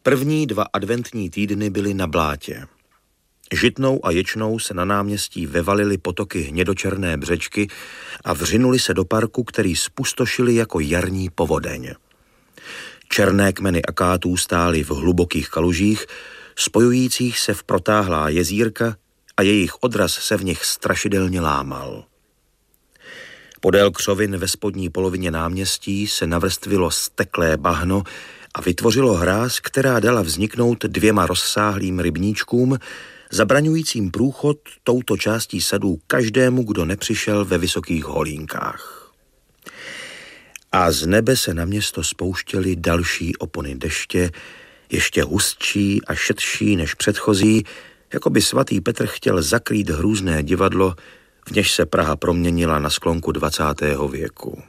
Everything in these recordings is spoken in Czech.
První 2 adventní týdny byly na blátě. Žitnou a ječnou se na náměstí vevalily potoky hnědočerné břečky a vřinuli se do parku, který spustošili jako jarní povodeň. Černé kmeny akátů stály v hlubokých kalužích, spojujících se v protáhlá jezírka, a jejich odraz se v nich strašidelně lámal. Podél křovin ve spodní polovině náměstí se navrstvilo steklé bahno a vytvořilo hráz, která dala vzniknout 2 rozsáhlým rybníčkům, zabraňujícím průchod touto částí sadů každému, kdo nepřišel ve vysokých holínkách. A z nebe se na město spouštěly další opony deště, ještě hustší a šetší než předchozí, jako by svatý Petr chtěl zakrýt hrůzné divadlo, v něž se Praha proměnila na sklonku 20. věku.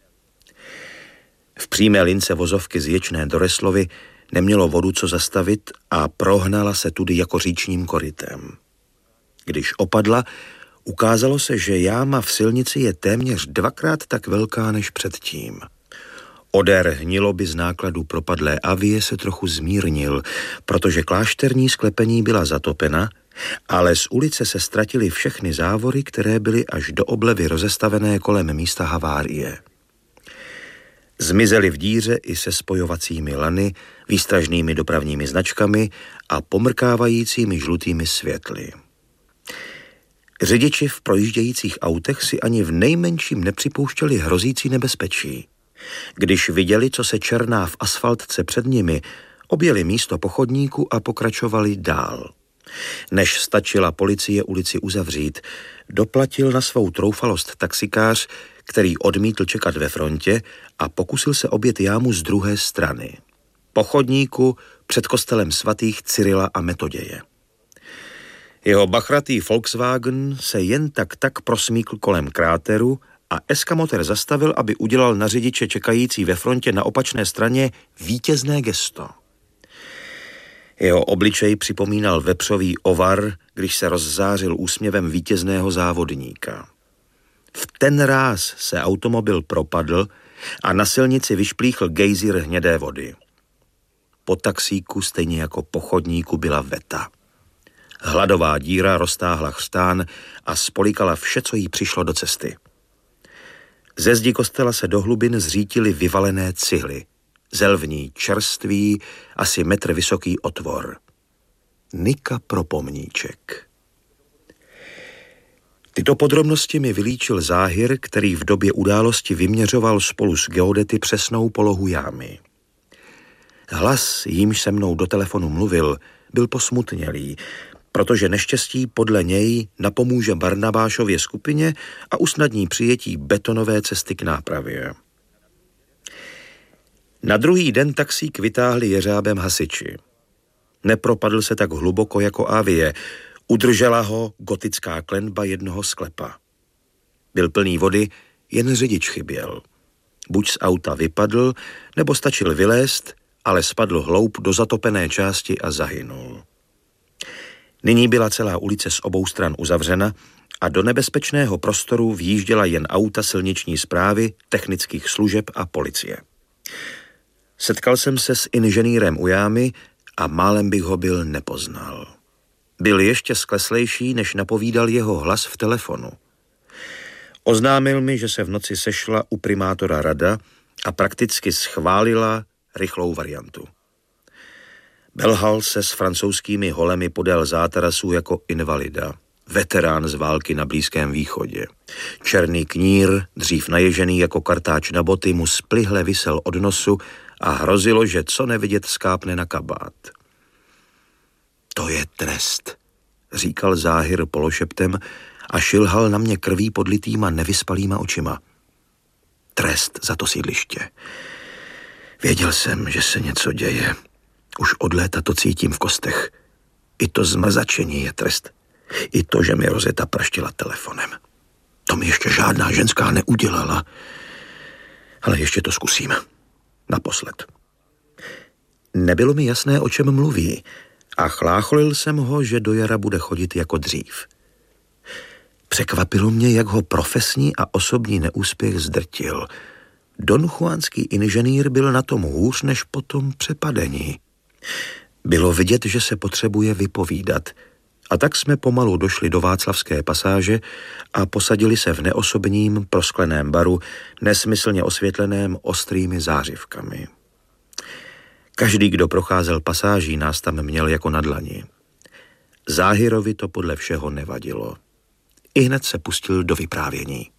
V přímé lince vozovky z Ječné do Reslovy nemělo vodu co zastavit a prohnala se tudy jako říčním korytem. Když opadla, ukázalo se, že jáma v silnici je téměř 2krát tak velká než předtím. Odér hniloby z nákladu propadlé avie se trochu zmírnil, protože klášterní sklepení byla zatopena, ale z ulice se ztratily všechny závory, které byly až do oblevy rozestavené kolem místa havárie. Zmizely v díře i se spojovacími lany, výstražnými dopravními značkami a pomrkávajícími žlutými světly. Řidiči v projíždějících autech si ani v nejmenším nepřipouštěli hrozící nebezpečí. Když viděli, co se černá v asfaltce před nimi, objeli místo po chodníku a pokračovali dál. Než stačila policie ulici uzavřít, doplatil na svou troufalost taxikář, který odmítl čekat ve frontě a pokusil se objet jámu z druhé strany. Po chodníku před kostelem svatých Cyrila a Metoděje. Jeho bachratý Volkswagen se jen tak prosmíkl kolem kráteru a eskamoter zastavil, aby udělal na řidiče čekající ve frontě na opačné straně vítězné gesto. Jeho obličej připomínal vepřový ovar, když se rozzářil úsměvem vítězného závodníka. V ten ráz se automobil propadl a na silnici vyšplíchl gejzír hnědé vody. Po taxíku, stejně jako po chodníku, byla veta. Hladová díra roztáhla chřtán a spolikala vše, co jí přišlo do cesty. Ze zdi kostela se do hlubin zřítily vyvalené cihly. Zelvní, čerstvý, asi 1 metr vysoký otvor. Nika pro pomníček. Tyto podrobnosti mi vylíčil Záhir, který v době události vyměřoval spolu s geodety přesnou polohu jámy. Hlas, jímž se mnou do telefonu mluvil, byl posmutnělý, protože neštěstí podle něj napomůže Barnabášově skupině a usnadní přijetí betonové cesty k nápravě. Na druhý den taxík vytáhli jeřábem hasiči. Nepropadl se tak hluboko jako avie, udržela ho gotická klenba jednoho sklepa. Byl plný vody, jen řidič chyběl. Buď z auta vypadl, nebo stačil vylézt, ale spadl hloub do zatopené části a zahynul. Nyní byla celá ulice z obou stran uzavřena a do nebezpečného prostoru vjížděla jen auta silniční správy, technických služeb a policie. Setkal jsem se s inženýrem u jámy a málem bych ho byl nepoznal. Byl ještě skleslejší, než napovídal jeho hlas v telefonu. Oznámil mi, že se v noci sešla u primátora rada a prakticky schválila rychlou variantu. Belhal se s francouzskými holemi podél zátarasů jako invalida, veterán z války na Blízkém východě. Černý knír, dřív naježený jako kartáč na boty, mu splihle visel od nosu a hrozilo, že co nevidět skápne na kabát. To je trest, říkal Záhir pološeptem a šilhal na mě krví podlitýma nevyspalýma očima. Trest za to sídliště. Věděl jsem, že se něco děje. Už od léta to cítím v kostech. I to zmrzačení je trest. I to, že mi Rozeta praštila telefonem. To mi ještě žádná ženská neudělala. Ale ještě to zkusím. Naposled. Nebylo mi jasné, o čem mluví, a chlácholil jsem ho, že do jara bude chodit jako dřív. Překvapilo mě, jak ho profesní a osobní neúspěch zdrtil. Don Juanský inženýr byl na tom hůř než po tom přepadení. Bylo vidět, že se potřebuje vypovídat, a tak jsme pomalu došli do Václavské pasáže a posadili se v neosobním proskleném baru, nesmyslně osvětleném ostrými zářivkami. Každý, kdo procházel pasáží, nás tam měl jako na dlani. Záhirovi to podle všeho nevadilo. Ihned se pustil do vyprávění.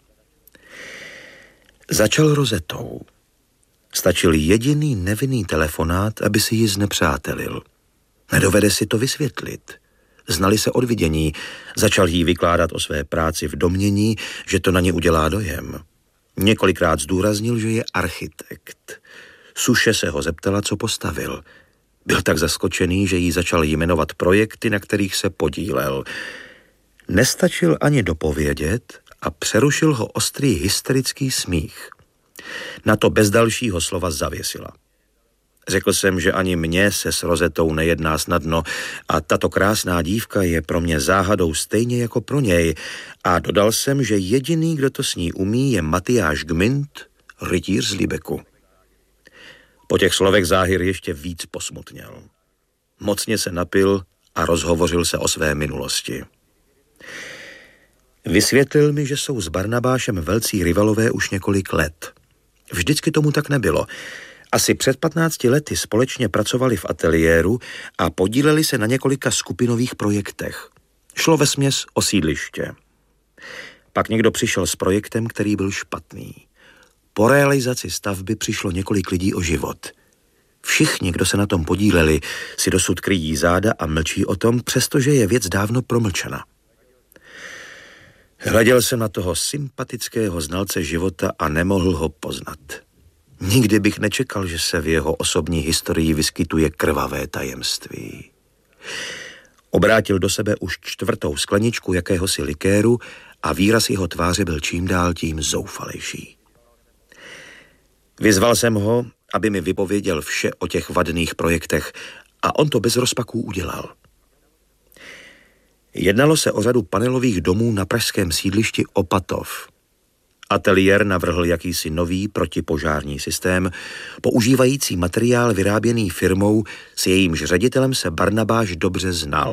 Začal rozetou. Stačil jediný nevinný telefonát, aby si ji znepřátelil. Nedovede si to vysvětlit. Znali se od vidění, začal jí vykládat o své práci v domnění, že to na ně udělá dojem. Několikrát zdůraznil, že je architekt. Suše se ho zeptala, co postavil. Byl tak zaskočený, že jí začal jmenovat projekty, na kterých se podílel. Nestačil ani dopovědět a přerušil ho ostrý hysterický smích. Na to bez dalšího slova zavěsila. Řekl jsem, že ani mně se s Rozetou nejedná snadno a tato krásná dívka je pro mě záhadou stejně jako pro něj a dodal jsem, že jediný, kdo to s ní umí, je Matyáš Gmint, rytíř z Líbeku. Po těch slovech Záhir ještě víc posmutněl. Mocně se napil a rozhovořil se o své minulosti. Vysvětlil mi, že jsou s Barnabášem velcí rivalové už několik let. Vždycky tomu tak nebylo. Asi před 15 lety společně pracovali v ateliéru a podíleli se na několika skupinových projektech. Šlo vesměs o sídliště. Pak někdo přišel s projektem, který byl špatný. Po realizaci stavby přišlo několik lidí o život. Všichni, kdo se na tom podíleli, si dosud kryjí záda a mlčí o tom, přestože je věc dávno promlčena. Hleděl jsem na toho sympatického znalce života a nemohl ho poznat. Nikdy bych nečekal, že se v jeho osobní historii vyskytuje krvavé tajemství. Obrátil do sebe už 4. skleničku jakéhosi likéru a výraz jeho tváře byl čím dál tím zoufalejší. Vyzval jsem ho, aby mi vypověděl vše o těch vadných projektech a on to bez rozpaků udělal. Jednalo se o řadu panelových domů na pražském sídlišti Opatov. Ateliér navrhl jakýsi nový protipožární systém, používající materiál vyráběný firmou, s jejímž ředitelem se Barnabáš dobře znal.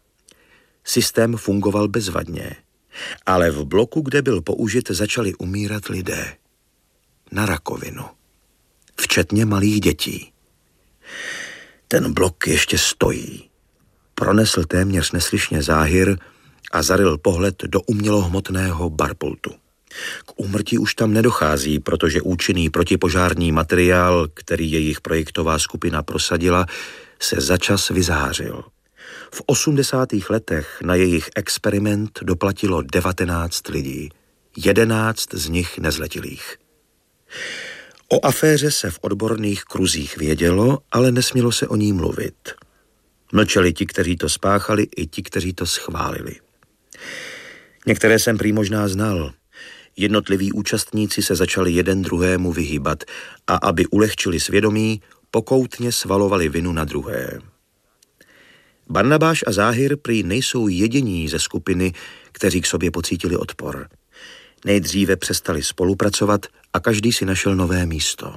Systém fungoval bezvadně, ale v bloku, kde byl použit, začali umírat lidé. Na rakovinu. Včetně malých dětí. Ten blok ještě stojí. Pronesl téměř neslyšně Záhir a zaryl pohled do umělohmotného barpultu. K úmrtí už tam nedochází, protože účinný protipožární materiál, který jejich projektová skupina prosadila, se začas vyzářil. V 80. letech na jejich experiment doplatilo 19 lidí, 11 z nich nezletilých. O aféře se v odborných kruzích vědělo, ale nesmělo se o ní mluvit. Mlčeli ti, kteří to spáchali, i ti, kteří to schválili. Některé jsem prý možná znal. Jednotliví účastníci se začali jeden druhému vyhýbat a aby ulehčili svědomí, pokoutně svalovali vinu na druhé. Barnabáš a Záhir prý nejsou jediní ze skupiny, kteří k sobě pocítili odpor. Nejdříve přestali spolupracovat a každý si našel nové místo.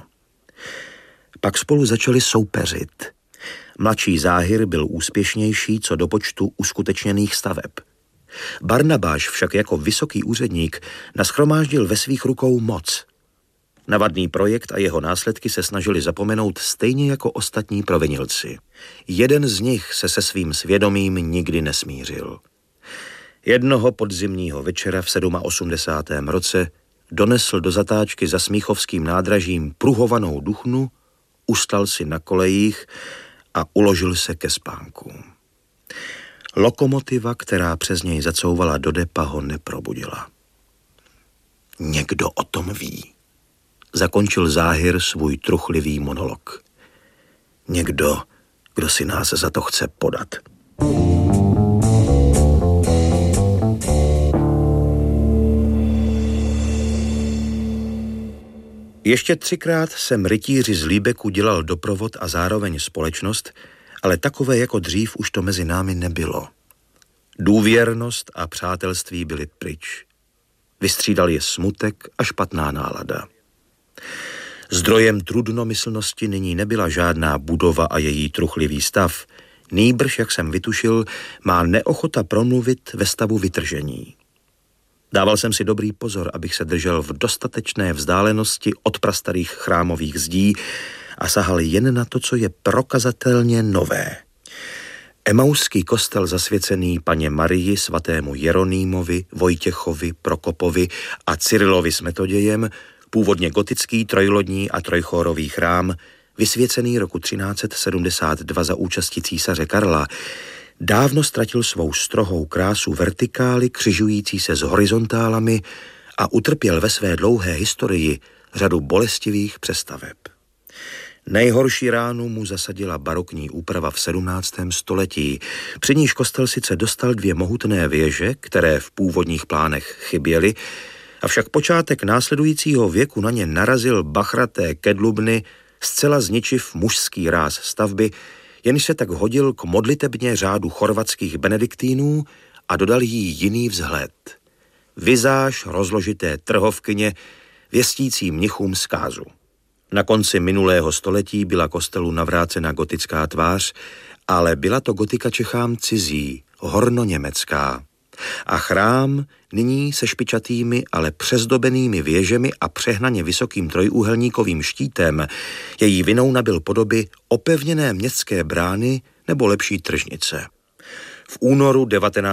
Pak spolu začali soupeřit. Mladší Záhir byl úspěšnější co do počtu uskutečněných staveb. Barnabáš však jako vysoký úředník nashromáždil ve svých rukou moc. Na vadný projekt a jeho následky se snažili zapomenout stejně jako ostatní provinilci. Jeden z nich se svým svědomím nikdy nesmířil. Jednoho podzimního večera v 87. roce donesl do zatáčky za Smíchovským nádražím pruhovanou duchnu, ustal si na kolejích a uložil se ke spánku. Lokomotiva, která přes něj zacouvala do depa, ho neprobudila. Někdo o tom ví. Zakončil Záhir svůj truchlivý monolog. Někdo, kdo si nás za to chce podat. Ještě 3krát jsem rytíři z Líbeku dělal doprovod a zároveň společnost, ale takové jako dřív už to mezi námi nebylo. Důvěrnost a přátelství byly pryč. Vystřídal je smutek a špatná nálada. Zdrojem trudnomyslnosti nyní nebyla žádná budova a její truchlivý stav. Nýbrž, jak jsem vytušil, má neochota promluvit ve stavu vytržení. Dával jsem si dobrý pozor, abych se držel v dostatečné vzdálenosti od prastarých chrámových zdí a sahal jen na to, co je prokazatelně nové. Emauský kostel zasvěcený Panně Marii, svatému Jeronýmovi, Vojtěchovi, Prokopovi a Cyrilovi s Metodějem, původně gotický trojlodní a trojchórový chrám, vysvěcený roku 1372 za účasti císaře Karla, dávno ztratil svou strohou krásu vertikály křižující se s horizontálami a utrpěl ve své dlouhé historii řadu bolestivých přestaveb. Nejhorší ránu mu zasadila barokní úprava v 17. století, při níž kostel sice dostal 2 mohutné věže, které v původních plánech chyběly, avšak počátek následujícího věku na ně narazil bachraté kedlubny, zcela zničiv mužský ráz stavby, jenž se tak hodil k modlitebně řádu chorvatských benediktínů a dodal jí jiný vzhled. Vizáž rozložité trhovkyně, věstící mnichům zkázu. Na konci minulého století byla kostelu navrácena gotická tvář, ale byla to gotika Čechám cizí, hornoněmecká. A chrám nyní se špičatými, ale přezdobenými věžemi a přehnaně vysokým trojúhelníkovým štítem její vinou nabyl podoby opevněné městské brány nebo lepší tržnice. V únoru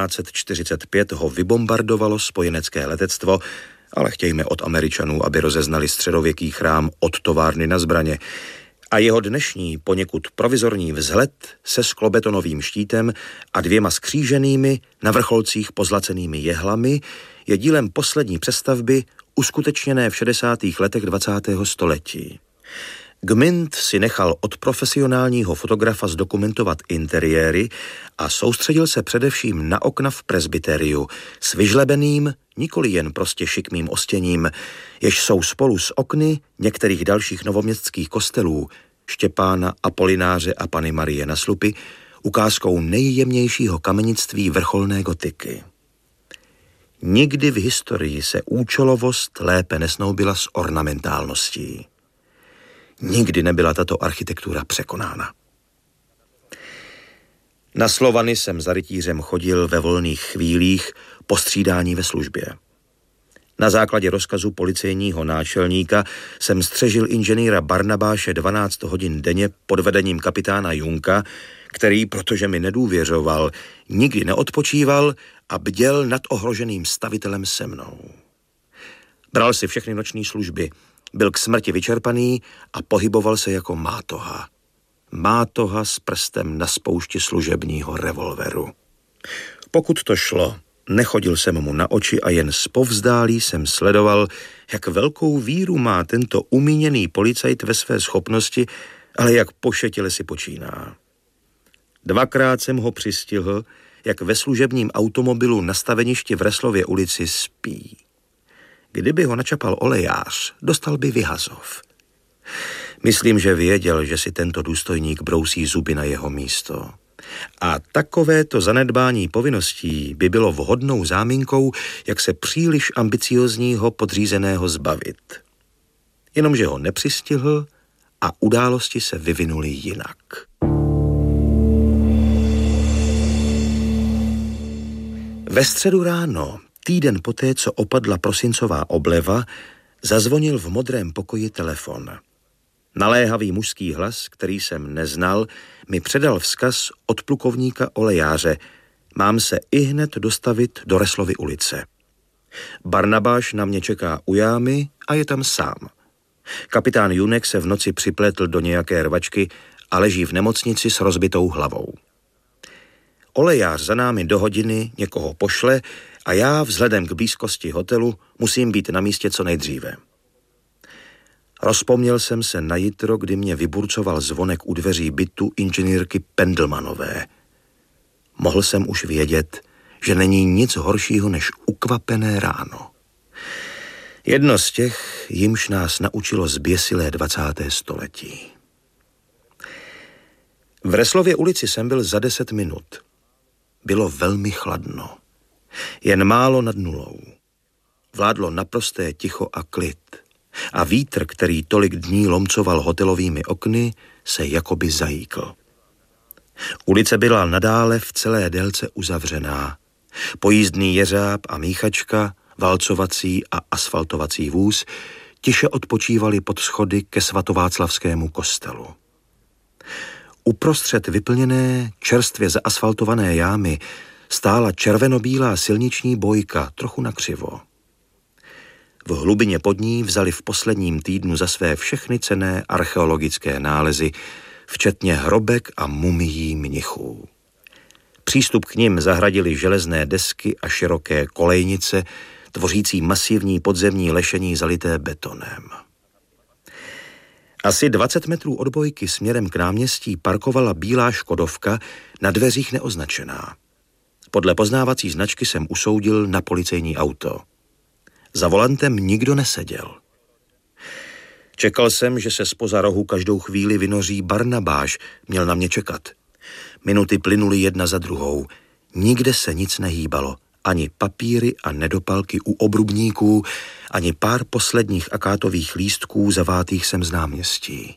1945 ho vybombardovalo spojenecké letectvo, ale chtějme od Američanů, aby rozeznali středověký chrám od továrny na zbraně. A jeho dnešní poněkud provizorní vzhled se sklobetonovým štítem a 2 skříženými na vrcholcích pozlacenými jehlami je dílem poslední přestavby uskutečněné v 60. letech 20. století. Gmünd si nechal od profesionálního fotografa zdokumentovat interiéry a soustředil se především na okna v presbyteriu s vyžlebeným, nikoli jen prostě šikmým ostěním, jež jsou spolu s okny některých dalších novoměstských kostelů Štěpána, Apolináře a Panny Marie na Slupi ukázkou nejjemnějšího kamenictví vrcholné gotiky. Nikdy v historii se účelovost lépe nesnoubila s ornamentálností. Nikdy nebyla tato architektura překonána. Na Slovany jsem za rytířem chodil ve volných chvílích po střídání ve službě. Na základě rozkazu policejního náčelníka jsem střežil inženýra Barnabáše 12 hodin denně pod vedením kapitána Junka, který, protože mi nedůvěřoval, nikdy neodpočíval a bděl nad ohroženým stavitelem se mnou. Bral si všechny noční služby, byl k smrti vyčerpaný a pohyboval se jako mátoha. Mátoha s prstem na spoušti služebního revolveru. Pokud to šlo, nechodil jsem mu na oči a jen zpovzdálí jsem sledoval, jak velkou víru má tento umíněný policajt ve své schopnosti, ale jak pošetile si počíná. 2krát jsem ho přistihl, jak ve služebním automobilu na staveništi v Reslově ulici spí. Kdyby ho načapal olejář, dostal by vyhazov. Myslím, že věděl, že si tento důstojník brousí zuby na jeho místo. A takovéto zanedbání povinností by bylo vhodnou záminkou, jak se příliš ambiciozního podřízeného zbavit. Jenomže ho nepřistihl a události se vyvinuly jinak. Ve středu ráno, týden poté, co opadla prosincová obleva, zazvonil v modrém pokoji telefon. Naléhavý mužský hlas, který jsem neznal, mi předal vzkaz od plukovníka olejáře. Mám se ihned dostavit do Reslovy ulice. Barnabáš na mě čeká u jámy a je tam sám. Kapitán Junek se v noci připletl do nějaké rvačky a leží v nemocnici s rozbitou hlavou. Olejář za námi do hodiny někoho pošle a já vzhledem k blízkosti hotelu musím být na místě co nejdříve. Rozpomněl jsem se na jitro, kdy mě vyburcoval zvonek u dveří bytu inženýrky Pendelmanové. Mohl jsem už vědět, že není nic horšího než ukvapené ráno. Jedno z těch, jimž nás naučilo zběsilé 20. století. V Reslově ulici jsem byl za 10 minut. Bylo velmi chladno. Jen málo nad nulou. Vládlo naprosté ticho a klid. a vítr, který tolik dní lomcoval hotelovými okny, se jakoby zajíkl. Ulice byla nadále v celé délce uzavřená. Pojízdný jeřáb a míchačka, valcovací a asfaltovací vůz tiše odpočívali pod schody ke svatováclavskému kostelu. Uprostřed vyplněné, čerstvě zaasfaltované jámy stála červenobílá silniční bojka, trochu nakřivo. V hlubině pod ní vzali v posledním týdnu za své všechny cenné archeologické nálezy, včetně hrobek a mumií mnichů. Přístup k nim zahradili železné desky a široké kolejnice, tvořící masivní podzemní lešení zalité betonem. Asi 20 metrů od bojky směrem k náměstí parkovala bílá škodovka, na dveřích neoznačená. Podle poznávací značky jsem usoudil na policejní auto. Za volantem nikdo neseděl. Čekal jsem, že se zpoza rohu každou chvíli vynoří Barnabáš, měl na mě čekat. Minuty plynuly jedna za druhou. Nikde se nic nehýbalo. Ani papíry a nedopalky u obrubníků, ani pár posledních akátových lístků zavátých sem z náměstí.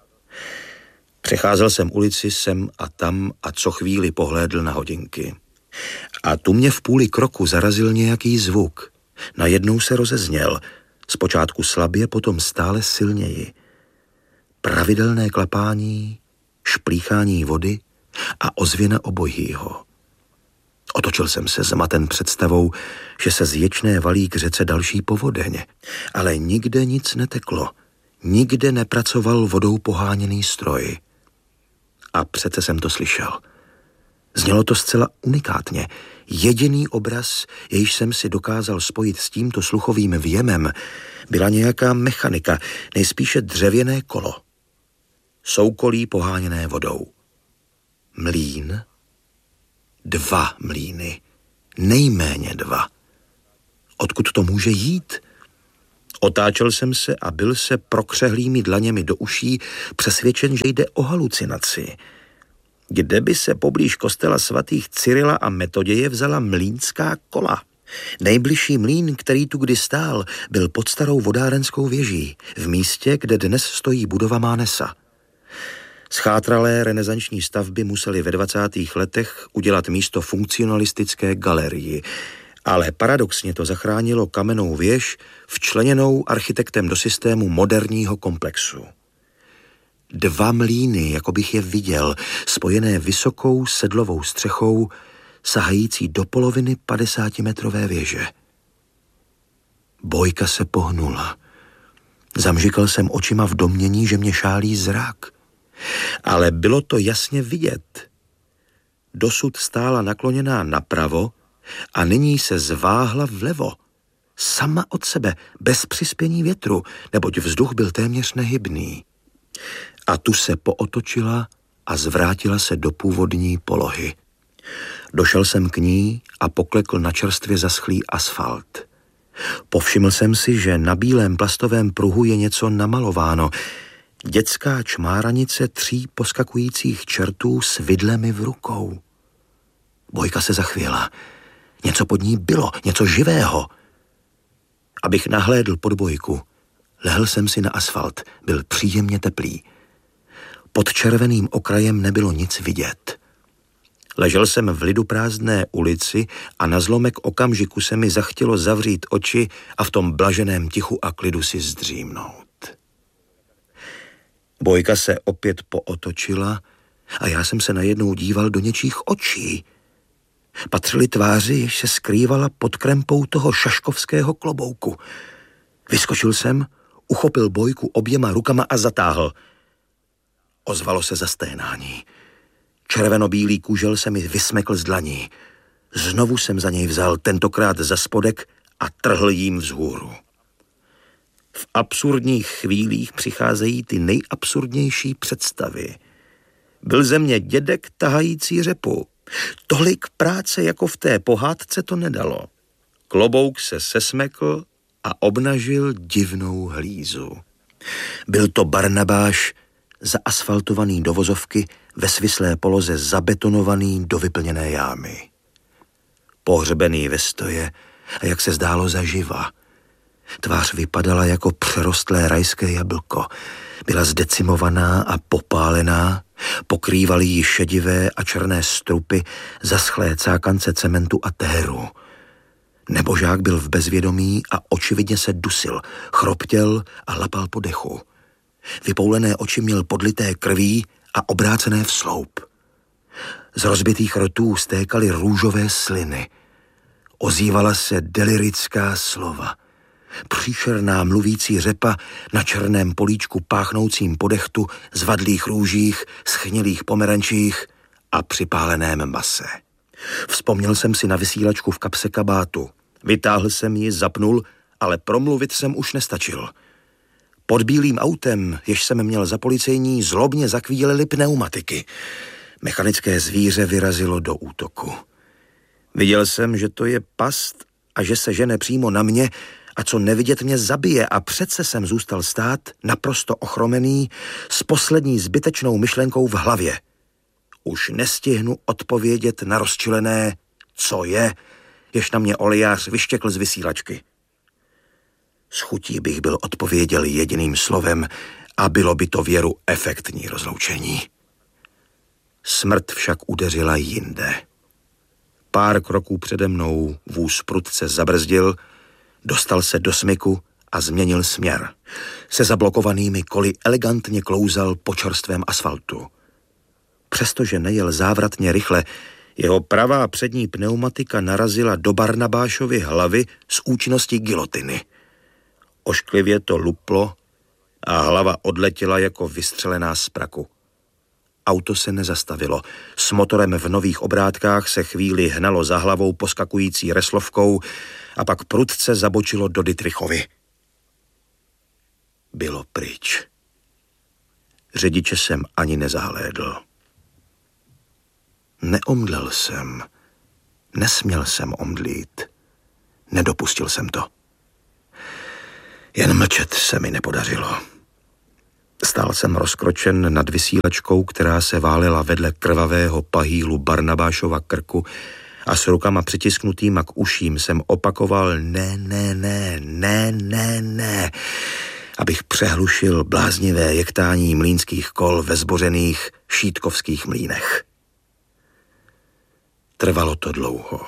Přecházel jsem ulici sem a tam a co chvíli pohlédl na hodinky. A tu mě v půli kroku zarazil nějaký zvuk. Najednou se rozezněl, zpočátku slabě, potom stále silněji. Pravidelné klapání, šplíchání vody a ozvěna obojího. Otočil jsem se zmaten představou, že se z Ječné valí k řece další povodeň, ale nikde nic neteklo, nikde nepracoval vodou poháněný stroj. A přece jsem to slyšel. Znělo to zcela unikátně. Jediný obraz, jejž jsem si dokázal spojit s tímto sluchovým věmem, byla nějaká mechanika, nejspíše dřevěné kolo. Soukolí poháněné vodou. Mlýn? 2 mlýny. Nejméně 2. Odkud to může jít? Otáčel jsem se a byl se prokřehlými dlaněmi do uší přesvědčen, že jde o halucinaci. Kde by se poblíž kostela svatých Cyrila a Metoděje vzala mlýnská kola? Nejbližší mlýn, který tu kdy stál, byl pod starou vodárenskou věží, v místě, kde dnes stojí budova Mánesa. Schátralé renesanční stavby museli ve 20. letech udělat místo funkcionalistické galerii, ale paradoxně to zachránilo kamennou věž, včleněnou architektem do systému moderního komplexu. 2 mlýny, jako bych je viděl, spojené vysokou sedlovou střechou, sahající do poloviny 50metrové věže. Bojka se pohnula. Zamžikal jsem očima v domnění, že mě šálí zrak. Ale bylo to jasně vidět. Dosud stála nakloněná napravo a nyní se zváhla vlevo. Sama od sebe, bez přispění větru, neboť vzduch byl téměř nehybný. A tu se pootočila a zvrátila se do původní polohy. Došel jsem k ní a poklekl na čerstvě zaschlý asfalt. Povšiml jsem si, že na bílém plastovém pruhu je něco namalováno. Dětská čmáranice 3 poskakujících čertů s vidlemi v rukou. Bojka se zachvěla. Něco pod ní bylo, něco živého. Abych nahlédl pod bojku, lehl jsem si na asfalt, byl příjemně teplý. Pod červeným okrajem nebylo nic vidět. Ležel jsem v liduprázdné ulici a na zlomek okamžiku se mi zachtělo zavřít oči a v tom blaženém tichu a klidu si zdřímnout. Bojka se opět pootočila a já jsem se najednou díval do něčích očí. Patřily tváři, jež se skrývala pod krempou toho šaškovského klobouku. Vyskočil jsem, uchopil Bojku oběma rukama a zatáhl. Ozvalo se zasténání. Červenobílý kužel se mi vysmekl z dlaní. Znovu jsem za něj vzal, tentokrát za spodek a trhl jím vzhůru. V absurdních chvílích přicházejí ty nejabsurdnější představy. Byl ze mě dědek tahající řepu. Tolik práce jako v té pohádce to nedalo. Klobouk se sesmekl a obnažil divnou hlízu. Byl to Barnabáš, zaasfaltovaný do vozovky, ve svislé poloze zabetonovaný do vyplněné jámy. Pohřbený ve stoje a jak se zdálo zaživa. Tvář vypadala jako přerostlé rajské jablko. Byla zdecimovaná a popálená, pokrývaly ji šedivé a černé strupy zaschlé cákance cementu a téru. Nebožák byl v bezvědomí a očividně se dusil, chroptěl a lapal po dechu. Vypoulené oči měl podlité krví a obrácené v sloup. Z rozbitých rtů stékaly růžové sliny. Ozývala se delirická slova. Příšerná mluvící řepa na černém políčku páchnoucím po dechtu, zvadlých růžích, schnilých pomerančích a připáleném mase. Vzpomněl jsem si na vysílačku v kapse kabátu. Vytáhl jsem ji, zapnul, ale promluvit jsem už nestačil. Pod bílým autem, jež jsem měl za policejní, zlobně zakvílely pneumatiky. Mechanické zvíře vyrazilo do útoku. Viděl jsem, že to je past a že se žene přímo na mě a co nevidět mě zabije, a přece jsem zůstal stát, naprosto ochromený, s poslední zbytečnou myšlenkou v hlavě. Už nestihnu odpovědět na rozčilené co je, jež na mě olejář vyštěkl z vysílačky. S chutí bych byl odpověděl jediným slovem a bylo by to věru efektní rozloučení. Smrt však udeřila jinde. Pár kroků přede mnou vůz prudce zabrzdil, dostal se do smyku a změnil směr. Se zablokovanými koly elegantně klouzal po čerstvém asfaltu. Přestože nejel závratně rychle, jeho pravá přední pneumatika narazila do Barnabášovy hlavy s účinností gilotiny. Ošklivě to luplo a hlava odletěla jako vystřelená z praku. Auto se nezastavilo. S motorem v nových obrátkách se chvíli hnalo za hlavou poskakující reslovkou a pak prudce zabočilo do Dittrichovy. Bylo pryč. Řidiče jsem ani nezahlédl. Neomdlel jsem. Nesměl jsem omdlít. Nedopustil jsem to. Jen mlčet se mi nepodařilo. Stál jsem rozkročen nad vysílačkou, která se válela vedle krvavého pahýlu Barnabášova krku a s rukama přitisknutýma k uším jsem opakoval ne, abych přehlušil bláznivé jektání mlýnských kol ve zbořených šítkovských mlýnech. Trvalo to dlouho.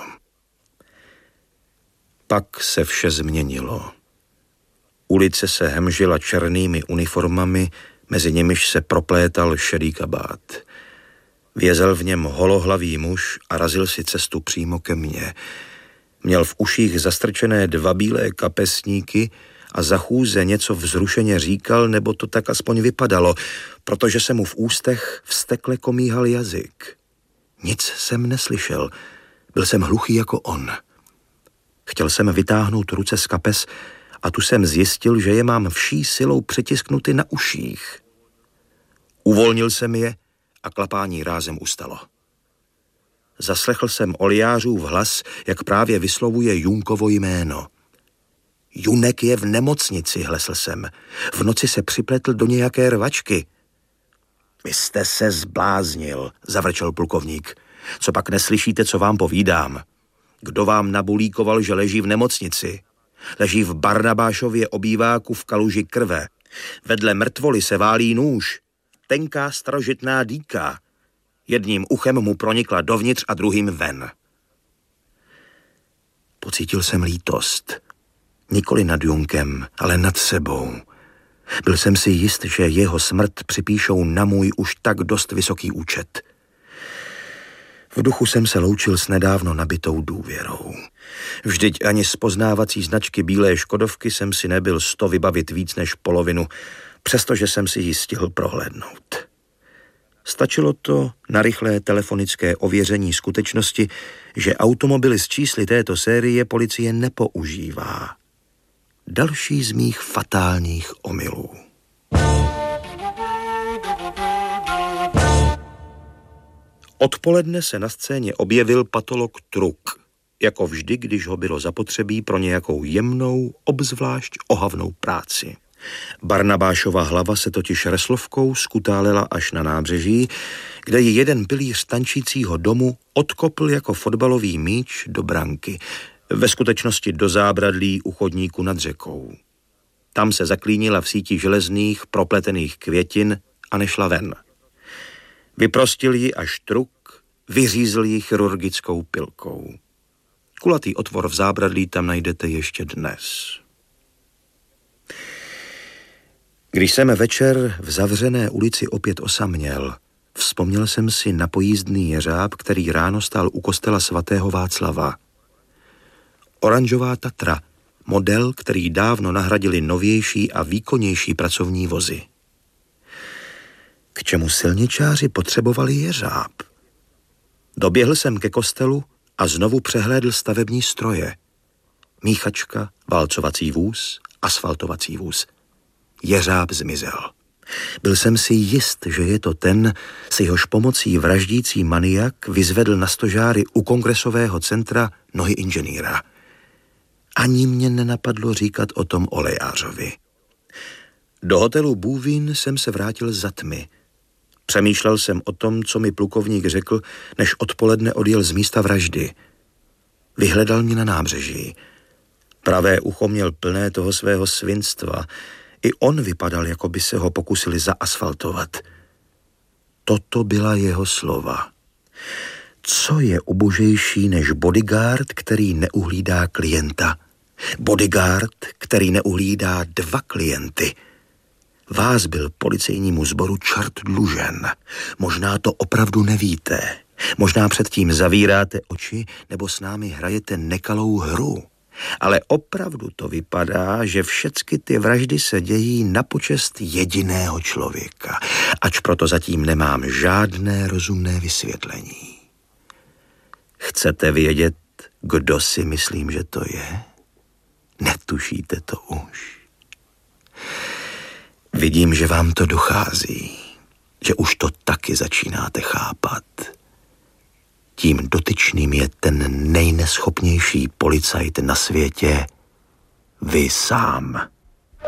Pak se vše změnilo. Ulice se hemžila černými uniformami, mezi nimiž se proplétal šedý kabát. Vězel v něm holohlavý muž a razil si cestu přímo ke mně. Měl v uších zastrčené 2 bílé kapesníky a za chůze něco vzrušeně říkal, nebo to tak aspoň vypadalo, protože se mu v ústech vztekle komíhal jazyk. Nic jsem neslyšel, byl jsem hluchý jako on. Chtěl jsem vytáhnout ruce z kapes a tu jsem zjistil, že je mám vší silou přitisknuty na uších. Uvolnil jsem je a klapání rázem ustalo. Zaslechl jsem Oliářův hlas, jak právě vyslovuje Junkovo jméno. Junek je v nemocnici, hlesl jsem. V noci se připletl do nějaké rvačky. Vy jste se zbláznil, zavrčel plukovník. Co pak neslyšíte, co vám povídám? Kdo vám nabulíkoval, že leží v nemocnici? Leží v Barnabášově obýváku v kaluži krve. Vedle mrtvoly se válí nůž. Tenká starožitná dýka. Jedním uchem mu pronikla dovnitř a druhým ven. Pocítil jsem lítost. Nikoli nad Junkem, ale nad sebou. Byl jsem si jist, že jeho smrt připíšou na můj už tak dost vysoký účet. V duchu jsem se loučil s nedávno nabitou důvěrou. Vždyť ani z poznávací značky bílé Škodovky jsem si nebyl 100 vybavit víc než polovinu, přestože jsem si ji stihl prohlédnout. Stačilo to na rychlé telefonické ověření skutečnosti, že automobily s čísly této série policie nepoužívá. Další z mých fatálních omylů. Odpoledne se na scéně objevil patolog Truk, jako vždy, když ho bylo zapotřebí pro nějakou jemnou, obzvlášť ohavnou práci. Barnabášova hlava se totiž reslovkou skutálela až na nábřeží, kde ji jeden pilíř tančícího domu odkopl jako fotbalový míč do branky. Ve skutečnosti do zábradlí u chodníku nad řekou. Tam se zaklínila v síti železných, propletených květin a nešla ven. Vyprostil ji až truk, vyřízl ji chirurgickou pilkou. Kulatý otvor v zábradlí tam najdete ještě dnes. Když jsem večer v zavřené ulici opět osaměl, vzpomněl jsem si na pojízdný jeřáb, který ráno stál u kostela svatého Václava. Oranžová Tatra, model, který dávno nahradili novější a výkonnější pracovní vozy. K čemu silničáři potřebovali jeřáb? Doběhl jsem ke kostelu a znovu přehlédl stavební stroje. Míchačka, válcovací vůz, asfaltovací vůz. Jeřáb zmizel. Byl jsem si jist, že je to ten, s jehož pomocí vraždící maniak vyzvedl na stožáry u kongresového centra nohy inženýra. Ani mě nenapadlo říkat o tom olejářovi. Do hotelu Bůvín jsem se vrátil za tmy. Přemýšlel jsem o tom, co mi plukovník řekl, než odpoledne odjel z místa vraždy. Vyhledal mě na nábřeží. Pravé ucho měl plné toho svého svinstva. I on vypadal, jako by se ho pokusili zaasfaltovat. Toto byla jeho slova. Co je ubožejší než bodyguard, který neuhlídá klienta? Bodyguard, který neuhlídá 2 klienty. Vás byl policejnímu sboru čert dlužen. Možná to opravdu nevíte. Možná předtím zavíráte oči nebo s námi hrajete nekalou hru. Ale opravdu to vypadá, že všechny ty vraždy se dějí na počest jediného člověka. Ač proto zatím nemám žádné rozumné vysvětlení. Chcete vědět, kdo si myslím, že to je? Netušíte to už. Vidím, že vám to dochází, že už to taky začínáte chápat. Tím dotyčným je ten nejneschopnější policajt na světě, vy sám.